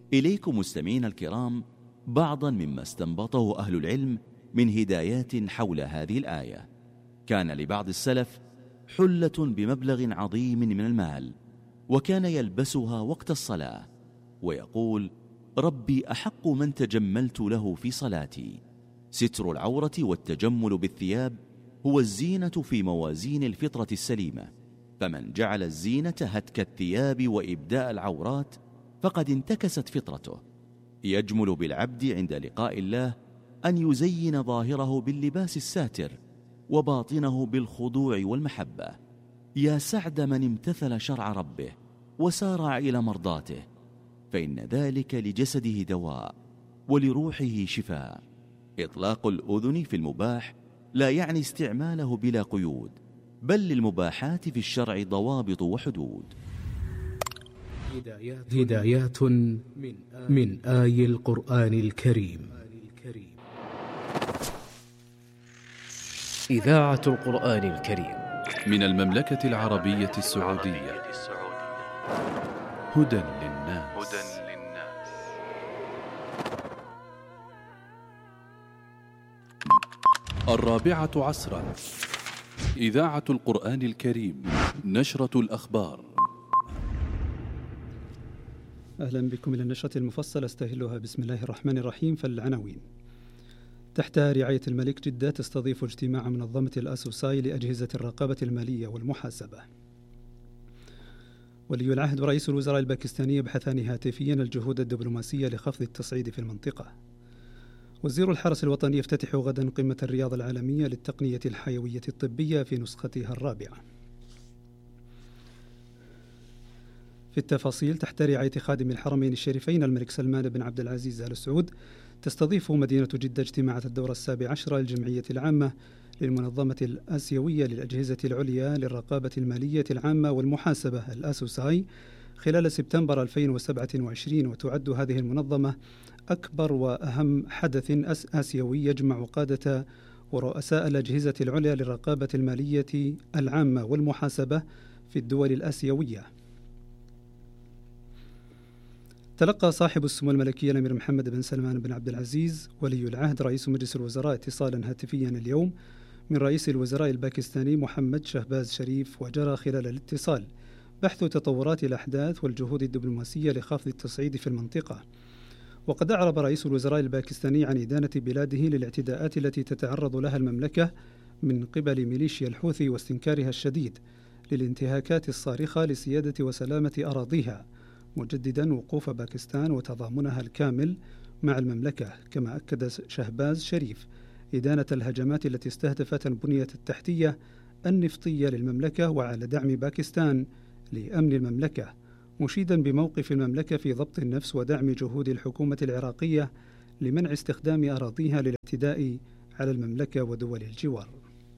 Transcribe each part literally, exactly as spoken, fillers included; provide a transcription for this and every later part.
إليكم مستمعين الكرام بعضا مما استنبطه أهل العلم من هدايات حول هذه الآية. كان لبعض السلف حلة بمبلغ عظيم من المال، وكان يلبسها وقت الصلاة ويقول: ربي أحق من تجملت له في صلاتي. ستر العورة والتجمل بالثياب هو الزينة في موازين الفطرة السليمة، فمن جعل الزينة هتك الثياب وإبداء العورات فقد انتكست فطرته. يجمل بالعبد عند لقاء الله أن يزين ظاهره باللباس الساتر وباطنه بالخضوع والمحبة. يا سعد من امتثل شرع ربه وسارع إلى مرضاته، فإن ذلك لجسده دواء ولروحه شفاء. إطلاق الأذن في المباح لا يعني استعماله بلا قيود، بل للمباحات في الشرع ضوابط وحدود. هدايات من آي القرآن الكريم. إذاعة القرآن الكريم من المملكة العربية السعودية. هدى للناس. الرابعة عصرا. إذاعة القرآن الكريم، نشرة الأخبار. أهلا بكم إلى النشرة المفصلة استهلها بسم الله الرحمن الرحيم. فالعناوين: تحت رعاية الملك جدة تستضيف اجتماع منظمة الأسوساي لأجهزة الرقابة المالية والمحاسبة. ولي العهد ورئيس الوزراء الباكستاني يبحثان هاتفيا الجهود الدبلوماسية لخفض التصعيد في المنطقة. وزير الحرس الوطني يفتتح غدا قمة الرياض العالمية للتقنية الحيوية الطبية في نسختها الرابعة. في التفاصيل: تحت رعاية خادم الحرمين الشريفين الملك سلمان بن عبد العزيز آل سعود تستضيف مدينة جدة اجتماعات الدورة السابع عشرة للجمعية العامة للمنظمة الآسيوية للأجهزة العليا للرقابة المالية العامة والمحاسبة الأسوساي خلال سبتمبر ألفين وسبعة وعشرين. وتعد هذه المنظمة أكبر وأهم حدث آسيوي يجمع قادة ورؤساء الأجهزة العليا للرقابة المالية العامة والمحاسبة في الدول الآسيوية. تلقى صاحب السمو الملكي الأمير محمد بن سلمان بن عبد العزيز ولي العهد رئيس مجلس الوزراء اتصالا هاتفيا اليوم من رئيس الوزراء الباكستاني محمد شهباز شريف، وجرى خلال الاتصال بحث تطورات الأحداث والجهود الدبلوماسية لخفض التصعيد في المنطقة. وقد أعرب رئيس الوزراء الباكستاني عن إدانة بلاده للاعتداءات التي تتعرض لها المملكة من قبل ميليشيا الحوثي واستنكارها الشديد للانتهاكات الصارخة لسيادة وسلامة أراضيها، مجددا وقوف باكستان وتضامنها الكامل مع المملكة. كما أكد شهباز شريف إدانة الهجمات التي استهدفت البنية التحتية النفطية للمملكة وعلى دعم باكستان لأمن المملكة، مشيدا بموقف المملكة في ضبط النفس ودعم جهود الحكومة العراقية لمنع استخدام أراضيها للاعتداء على المملكة ودول الجوار.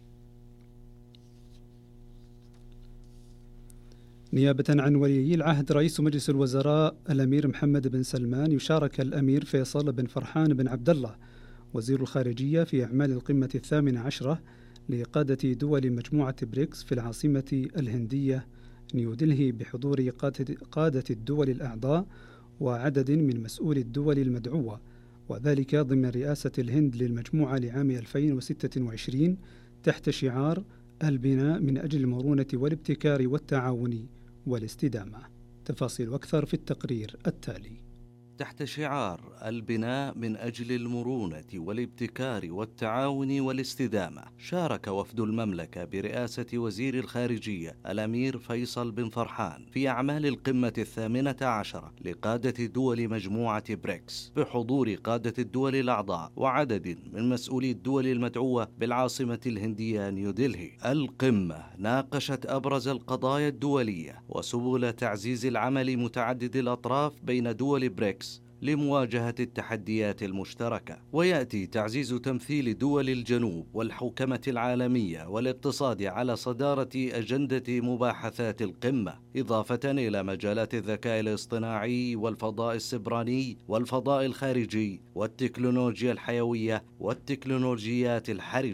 نيابة عن ولي العهد رئيس مجلس الوزراء الأمير محمد بن سلمان يشارك الأمير فيصل بن فرحان بن عبد الله وزير الخارجية في أعمال القمة الثامنة عشرة لقادة دول مجموعة بريكس في العاصمة الهندية نيودلهي بحضور قادة الدول الأعضاء وعدد من مسؤولي الدول المدعوة، وذلك ضمن رئاسة الهند للمجموعة لعام ألفين وستة وعشرين تحت شعار البناء من أجل المرونة والابتكار والتعاون والاستدامة. تفاصيل أكثر في التقرير التالي. تحت شعار البناء من أجل المرونة والابتكار والتعاون والاستدامة، شارك وفد المملكة برئاسة وزير الخارجية الأمير فيصل بن فرحان في أعمال القمة الثامنة عشرة لقادة دول مجموعة بريكس بحضور قادة الدول الأعضاء وعدد من مسؤولي الدول المدعوة بالعاصمة الهندية نيودلهي. القمة ناقشت أبرز القضايا الدولية وسبل تعزيز العمل متعدد الأطراف بين دول بريكس لمواجهة التحديات المشتركة. ويأتي تعزيز تمثيل دول الجنوب والحوكمة العالمية والاقتصاد على صدارة أجندة مباحثات القمة، إضافة إلى مجالات الذكاء الاصطناعي والفضاء السبراني والفضاء الخارجي والتكنولوجيا الحيوية والتكنولوجيات الحرجة.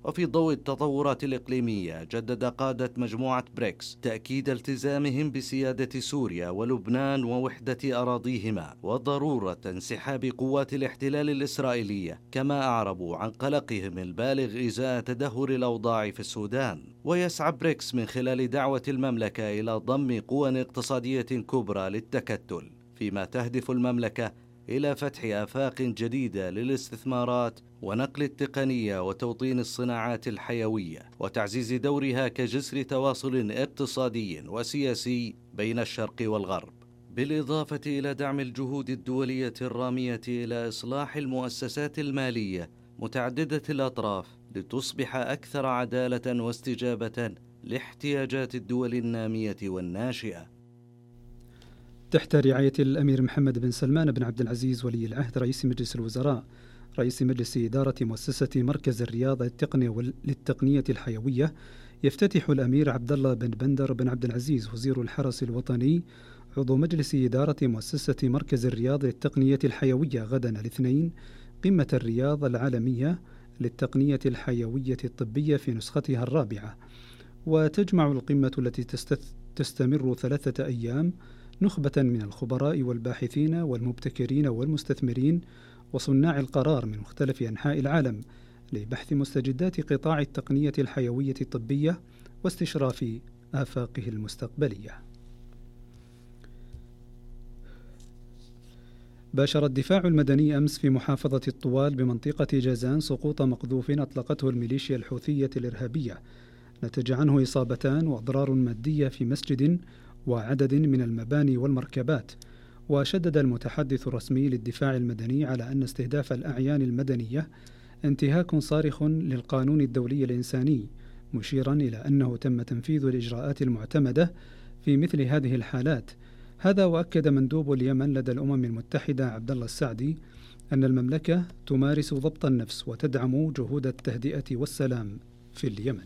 وفي ضوء التطورات الإقليمية جدد قادة مجموعة بريكس تأكيد التزامهم بسيادة سوريا ولبنان ووحدة أراضيهما وضرورة انسحاب قوات الاحتلال الإسرائيلية، كما أعربوا عن قلقهم البالغ إزاء تدهور الأوضاع في السودان. ويسعى بريكس من خلال دعوة المملكة إلى ضم قوى اقتصادية كبرى للتكتل، فيما تهدف المملكة إلى فتح آفاق جديدة للاستثمارات ونقل التقنية وتوطين الصناعات الحيوية وتعزيز دورها كجسر تواصل اقتصادي وسياسي بين الشرق والغرب، بالإضافة إلى دعم الجهود الدولية الرامية إلى إصلاح المؤسسات المالية متعددة الأطراف لتصبح أكثر عدالة واستجابة لاحتياجات الدول النامية والناشئة. تحت رعاية الأمير محمد بن سلمان بن عبد العزيز ولي العهد رئيس مجلس الوزراء، رئيس مجلس إدارة مؤسسة مركز الرياض للتقنية للتقنية الحيوية، يفتتح الأمير عبد الله بن بندر بن عبد العزيز وزير الحرس الوطني عضو مجلس إدارة مؤسسة مركز الرياض للتقنية الحيوية غدا الاثنين قمة الرياض العالمية للتقنية الحيوية الطبية في نسختها الرابعة. وتجمع القمة التي تستمر ثلاثة أيام نخبة من الخبراء والباحثين والمبتكرين والمستثمرين وصناع القرار من مختلف أنحاء العالم لبحث مستجدات قطاع التقنية الحيوية الطبية واستشراف آفاقه المستقبلية. باشر الدفاع المدني أمس في محافظة الطوال بمنطقة جازان سقوط مقذوف أطلقته الميليشيا الحوثية الإرهابية، نتج عنه إصابتان وأضرار مادية في مسجد وعدد من المباني والمركبات. وشدد المتحدث الرسمي للدفاع المدني على أن استهداف الأعيان المدنية انتهاك صارخ للقانون الدولي الإنساني، مشيرا إلى أنه تم تنفيذ الإجراءات المعتمدة في مثل هذه الحالات. هذا وأكد مندوب اليمن لدى الأمم المتحدة عبد الله السعدي أن المملكة تمارس ضبط النفس وتدعم جهود التهدئة والسلام في اليمن.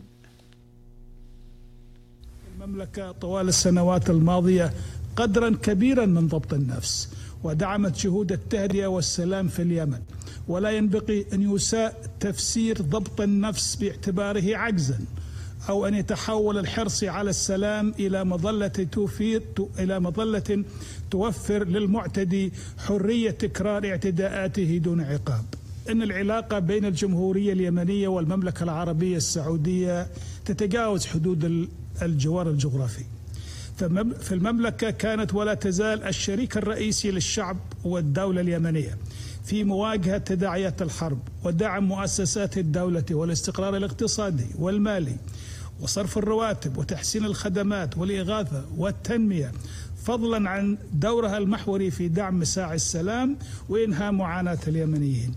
المملكة طوال السنوات الماضية قدرا كبيرا من ضبط النفس ودعمت جهود التهدئة والسلام في اليمن، ولا ينبغي أن يساء تفسير ضبط النفس باعتباره عجزا أو أن يتحول الحرص على السلام إلى مظلة توفير إلى مظلة توفر للمعتدي حرية تكرار اعتداءاته دون عقاب. إن العلاقة بين الجمهورية اليمنية والمملكة العربية السعودية تتجاوز حدود الجوار الجغرافي. في المملكة كانت ولا تزال الشريك الرئيسي للشعب والدولة اليمنية في مواجهة تداعيات الحرب ودعم مؤسسات الدولة والاستقرار الاقتصادي والمالي وصرف الرواتب وتحسين الخدمات والإغاثة والتنمية، فضلا عن دورها المحوري في دعم مساعي السلام وإنهاء معاناة اليمنيين.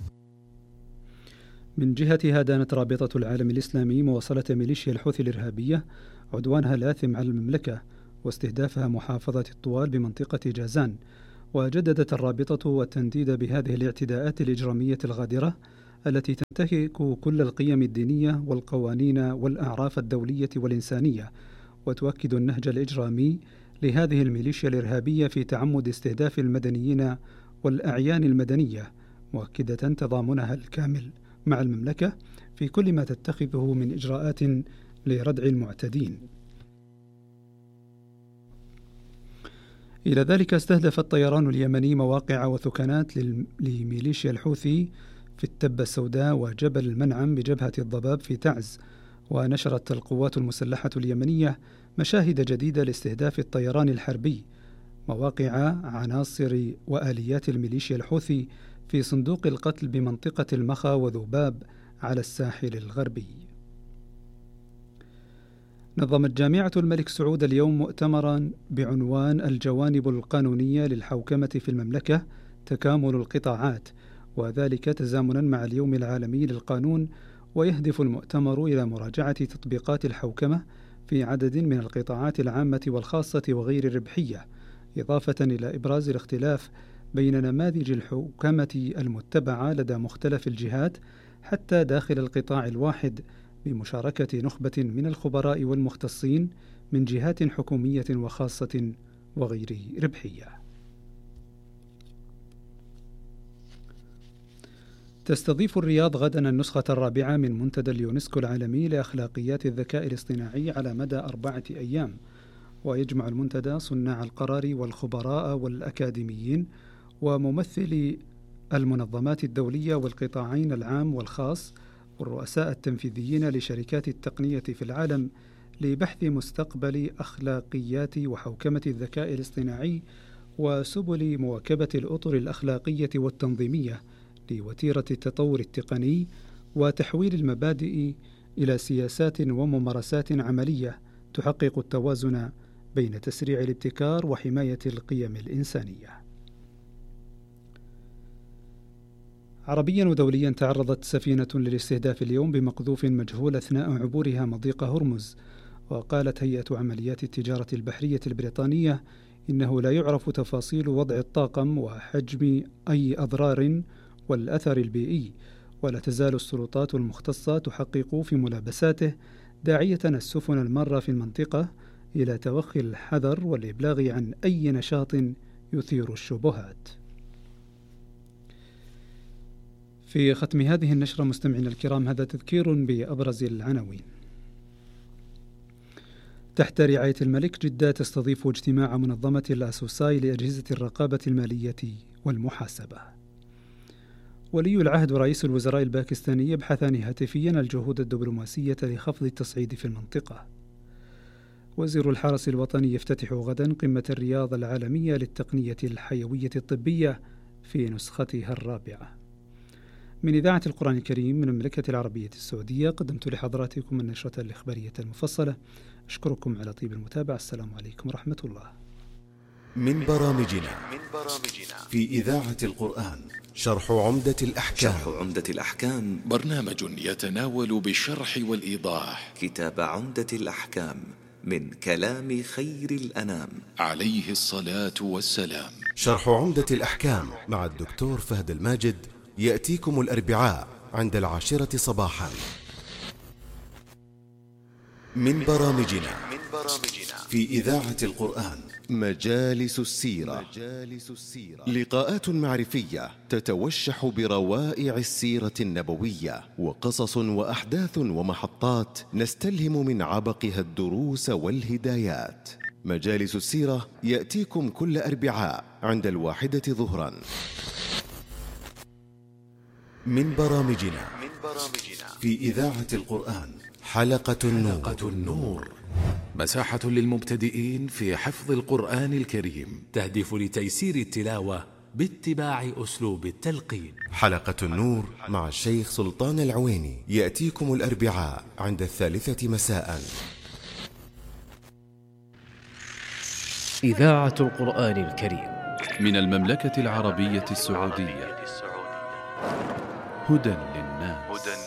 من جهتها دانت رابطة العالم الإسلامي مواصلة ميليشيا الحوثي الإرهابية عدوانها الآثم على المملكة واستهدافها محافظة الطوال بمنطقة جازان، وجددت الرابطة التنديد بهذه الاعتداءات الإجرامية الغادرة التي تنتهك كل القيم الدينية والقوانين والأعراف الدولية والإنسانية، وتؤكد النهج الإجرامي لهذه الميليشيا الإرهابية في تعمد استهداف المدنيين والأعيان المدنية، مؤكدة تضامنها الكامل مع المملكة في كل ما تتخذه من إجراءات لردع المعتدين. إلى ذلك استهدف الطيران اليمني مواقع وثكنات لميليشيا الحوثي في التبة السوداء وجبل المنعم بجبهة الضباب في تعز. ونشرت القوات المسلحة اليمنية مشاهد جديدة لاستهداف الطيران الحربي مواقع عناصر وآليات الميليشيا الحوثي في صندوق القتل بمنطقة المخا وذباب على الساحل الغربي. نظمت جامعة الملك سعود اليوم مؤتمرا بعنوان الجوانب القانونية للحوكمة في المملكة تكامل القطاعات، وذلك تزامنا مع اليوم العالمي للقانون. ويهدف المؤتمر إلى مراجعة تطبيقات الحوكمة في عدد من القطاعات العامة والخاصة وغير الربحية، إضافة إلى إبراز الاختلاف بين نماذج الحوكمة المتبعة لدى مختلف الجهات حتى داخل القطاع الواحد، بمشاركة نخبة من الخبراء والمختصين من جهات حكومية وخاصة وغير ربحية. تستضيف الرياض غدا النسخة الرابعة من منتدى اليونسكو العالمي لأخلاقيات الذكاء الاصطناعي على مدى أربعة أيام، ويجمع المنتدى صناع القرار والخبراء والأكاديميين وممثلي المنظمات الدولية والقطاعين العام والخاص والرؤساء التنفيذيين لشركات التقنية في العالم لبحث مستقبل أخلاقيات وحوكمة الذكاء الاصطناعي وسبل مواكبة الأطر الأخلاقية والتنظيمية لوتيرة التطور التقني وتحويل المبادئ إلى سياسات وممارسات عملية تحقق التوازن بين تسريع الابتكار وحماية القيم الإنسانية. عربيا ودوليا تعرضت سفينة للاستهداف اليوم بمقذوف مجهول أثناء عبورها مضيق هرمز، وقالت هيئة عمليات التجارة البحرية البريطانية إنه لا يعرف تفاصيل وضع الطاقم وحجم أي أضرار والأثر البيئي، ولا تزال السلطات المختصة تحقق في ملابساته، داعية السفن المارة في المنطقة إلى توخي الحذر والإبلاغ عن أي نشاط يثير الشبهات. في ختم هذه النشرة مستمعينا الكرام هذا تذكير بأبرز العناوين. تحت رعاية الملك جدة تستضيف اجتماع منظمة الأسوساي لأجهزة الرقابة المالية والمحاسبة. ولي العهد ورئيس الوزراء الباكستاني يبحثان هاتفيا الجهود الدبلوماسية لخفض التصعيد في المنطقة. وزير الحرس الوطني يفتتح غدا قمة الرياض العالمية للتقنية الحيوية الطبية في نسختها الرابعة. من إذاعة القرآن الكريم من المملكة العربية السعودية قدمت لحضراتكم النشرة الإخبارية المفصلة. أشكركم على طيب المتابعة. السلام عليكم ورحمة الله. من برامجنا في إذاعة القرآن شرح عمدة الأحكام. شرح عمدة الأحكام برنامج يتناول بالشرح والإيضاح كتاب عمدة الأحكام من كلام خير الأنام عليه الصلاة والسلام. شرح عمدة الأحكام مع الدكتور فهد الماجد يأتيكم الأربعاء عند العاشرة صباحا. من برامجنا في إذاعة القرآن مجالس السيرة. لقاءات معرفية تتوشح بروائع السيرة النبوية وقصص وأحداث ومحطات نستلهم من عبقها الدروس والهدايات. مجالس السيرة يأتيكم كل أربعاء عند الواحدة ظهرا. من برامجنا في إذاعة القرآن حلقة النور. حلقة النور مساحة للمبتدئين في حفظ القرآن الكريم، تهدف لتيسير التلاوة باتباع أسلوب التلقين. حلقة النور مع الشيخ سلطان العويني يأتيكم الأربعاء عند الثالثة مساء. إذاعة القرآن الكريم من المملكة العربية السعودية. هدى للناس.